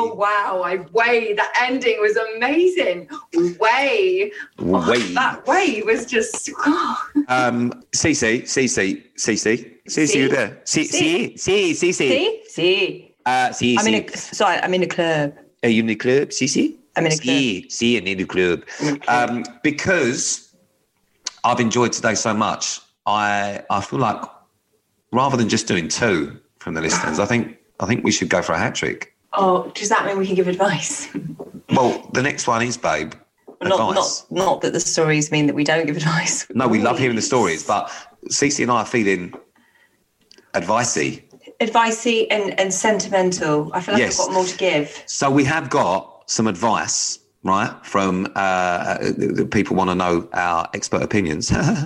Oh, wow. That ending was amazing. Way. That way was just... Cece, you there? Cece. I'm in a club. Are you in the club, Cece? I'm in a club. See, in the club. Because I've enjoyed today so much, I feel like rather than just doing 2 from the listeners, I think we should go for a hat trick. Oh, does that mean we can give advice? Well, the next one is, babe, advice. Not that the stories mean that we don't give advice. No, we love hearing the stories, but Cece and I are feeling advicey. Advicey and sentimental. I feel like I've got more to give. So we have got some advice, right, from the people want to know our expert opinions.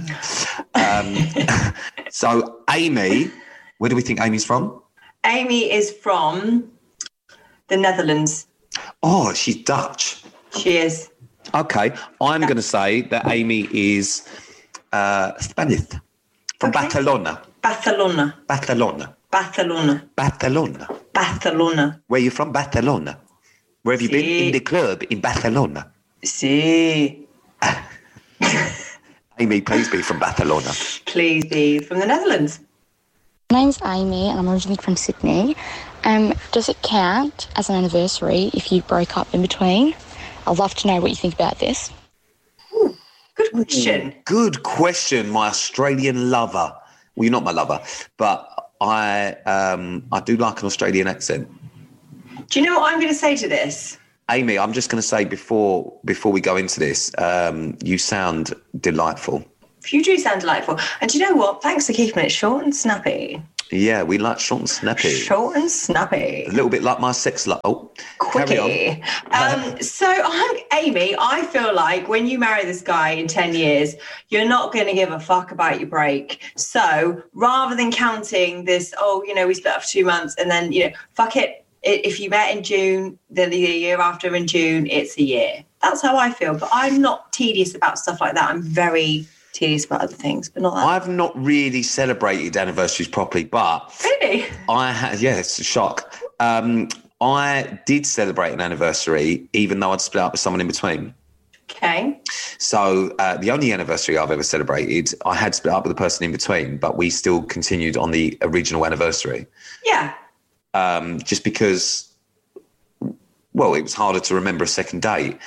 So Amy, where do we think Amy's from? Amy is from the Netherlands. Oh, she's Dutch. She is. Okay, I'm going to say that Amy is Spanish, from Barcelona. Barcelona. Where are you from? Barcelona. Where have you been? In the club in Barcelona. Sí. Amy, please be from Barcelona. Please be from the Netherlands. My name's Amy and I'm originally from Sydney. Does it count as an anniversary if you broke up in between? I'd love to know what you think about this. Ooh, good question. Good question, my Australian lover. Well, you're not my lover, but I do like an Australian accent. Do you know what I'm going to say to this? Amy, I'm just going to say before we go into this, you sound delightful. You do sound delightful. And do you know what? Thanks for keeping it short and snappy. Yeah, we like short and snappy. Short and snappy. A little bit like my sex life. Oh, quickie. So I'm Amy. I feel like when you marry this guy in 10 years, you're not going to give a fuck about your break. So rather than counting this, we split up for 2 months and then, fuck it. If you met in June, then the year after in June, it's a year. That's how I feel. But I'm not tedious about stuff like that. I'm very tedious about other things, but not that. I've not really celebrated anniversaries properly, but... Really? It's a shock. I did celebrate an anniversary, even though I'd split up with someone in between. Okay. So the only anniversary I've ever celebrated, I had split up with the person in between, but we still continued on the original anniversary. Yeah. Just because, well, it was harder to remember a second date.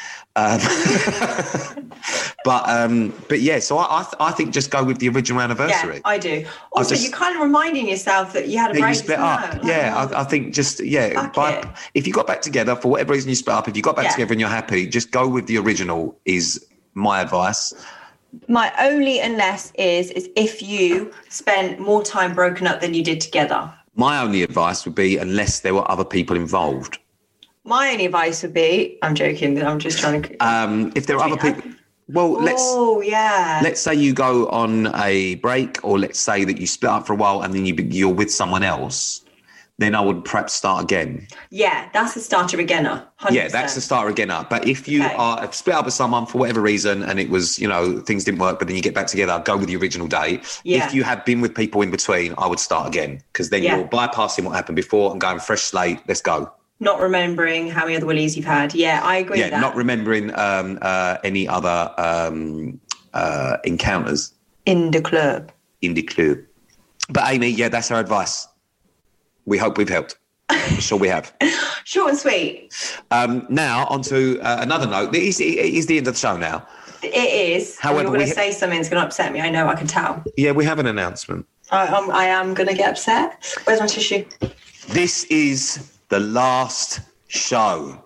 But yeah, so I think just go with the original anniversary. Yeah, I do. Also, you're kind of reminding yourself that you had a break. You split up. I think just, if you got back together, for whatever reason you split up, if you got back together and you're happy, just go with the original is my advice. My only unless is if you spent more time broken up than you did together. My only advice would be unless there were other people involved. My only advice would be, I'm joking, I'm just trying to... if there are other people... Well, let's say you go on a break, or let's say that you split up for a while and then you're with someone else, then I would perhaps start again. Yeah, that's the starter againer. 100%. Yeah, that's the starter againer. But if you are split up with someone for whatever reason and it was, things didn't work, but then you get back together, go with the original date. Yeah. If you have been with people in between, I would start again, because then you're bypassing what happened before and going fresh slate. Let's go. Not remembering how many other willies you've had. Yeah, I agree with that. Not remembering any other encounters. In the club. But Amy, that's our advice. We hope we've helped. I'm sure we have. Short and sweet. Now, on to another note. It is the end of the show now. It is. However, you're going to say something that's going to upset me. I know, I can tell. Yeah, we have an announcement. I am going to get upset. Where's my tissue? This is the last show.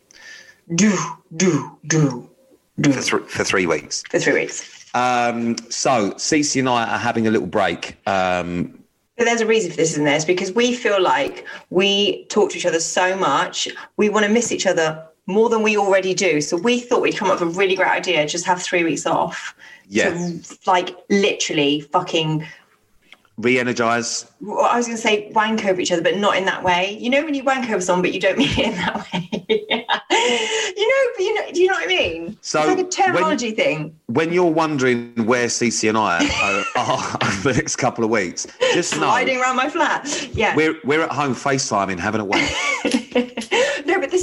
For 3 weeks. For 3 weeks. So, Cece and I are having a little break. But there's a reason for this, isn't there? It's because we feel like we talk to each other so much. We want to miss each other more than we already do. So we thought we'd come up with a really great idea, just have 3 weeks off. Yeah. To, literally fucking... Re-energise. I was going to say wank over each other, but not in that way. You know when you wank over someone, but you don't mean it in that way. Do you know what I mean? So it's like a terminology thing. When you're wondering where Cece and I are over the next couple of weeks, just know... Sliding around my flat. Yeah. We're at home FaceTiming, having a wank. No, but this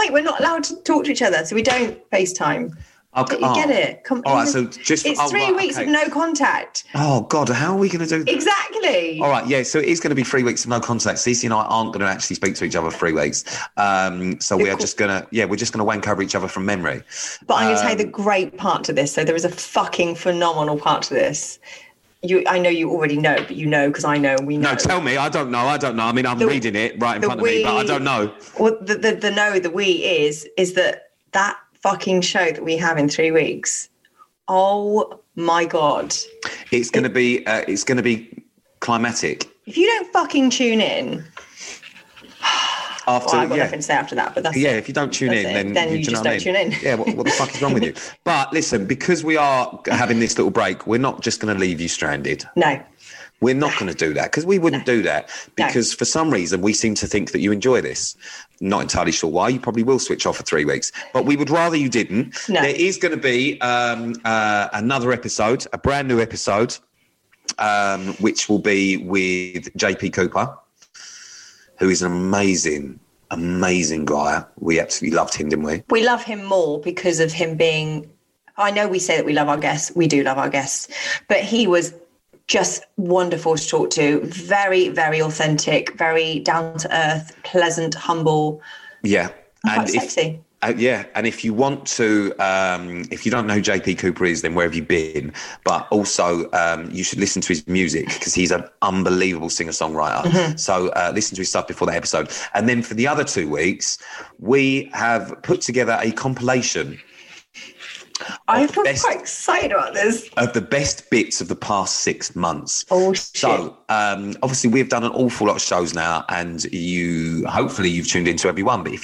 Skype. We're not allowed to talk to each other, so we don't FaceTime. Okay. You get it? All right, so just... It's 3 weeks of no contact. Oh, God, how are we going to do that? Exactly. All right, yeah, so it is going to be 3 weeks of no contact. Cece and I aren't going to actually speak to each other for 3 weeks. So we're just going to wank over each other from memory. But I'm going to tell you the great part to this. So there is a fucking phenomenal part to this. I know you already know, but you know because I know and we know. No, tell me. I don't know. I mean, I'm reading it right in front of me, but I don't know. Well, the we is that fucking show that we have in 3 weeks. Oh my God. It's going to be climatic. If you don't fucking tune in. I've got nothing to say after that, but that's it. If you don't tune in, then you just don't tune in. Yeah, what the fuck is wrong with you? But listen, because we are having this little break, we're not just going to leave you stranded. No. We're not going to do that because we wouldn't do that because for some reason we seem to think that you enjoy this. Not entirely sure why. You probably will switch off for 3 weeks, but we would rather you didn't. No. There is going to be another episode, a brand new episode, which will be with JP Cooper, who is an amazing guy. We absolutely loved him, didn't we? We love him more because of him being... I know we say that we love our guests. We do love our guests. But he was just wonderful to talk to. Very, very authentic, very down-to-earth, pleasant, humble. Yeah. And quite sexy. And if you want to, if you don't know who JP Cooper is, then where have you been? But also, you should listen to his music because he's an unbelievable singer-songwriter. Mm-hmm. So listen to his stuff before the episode. And then for the other 2 weeks, we have put together a compilation. I feel quite excited about this. Of the best bits of the past 6 months. Oh, shit. So, obviously, we've done an awful lot of shows now, and hopefully you've tuned into every one. But if